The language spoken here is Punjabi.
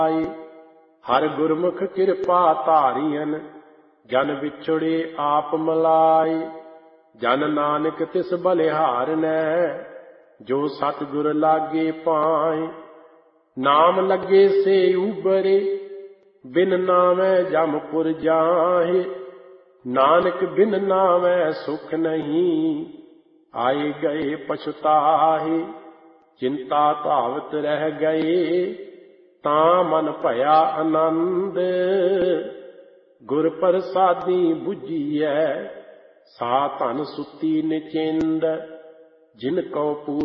ਹਰ ਗੁਰਮੁਖ ਕਿਰਪਾ ਧਾਰੀਅਨ, ਜਨ ਵਿਛੜੇ ਆਪ ਮਲਾਈ। ਜਨ ਨਾਨਕ ਤਿਸ ਬਲਿਹਾਰਨੈ, ਜੋ ਸਤਿਗੁਰ ਲਾਗੇ ਪਾਏ। ਨਾਮ ਲੱਗੇ ਸੇ ਉਬਰੇ, ਬਿਨ ਨਾਮੈ ਜਮਪੁਰ ਜਾਹੇ। ਨਾਨਕ ਬਿਨ ਨਾਮੈ ਸੁਖ ਨਹੀਂ, ਆਏ ਗਏ ਪਛਤਾਹੇ। ਚਿੰਤਾ ਧਾਵਤ ਰਹਿ ਗਏ, ਤਾਂ ਮਨ ਭਇਆ ਆਨੰਦ। ਗੁਰ ਪ੍ਰਸਾਦੀ ਬੁਝੀਐ, ਸਾ ਧਨ ਸੁੱਤੀ ਨਿਚਿੰਦ। ਜਿਨ ਕਉ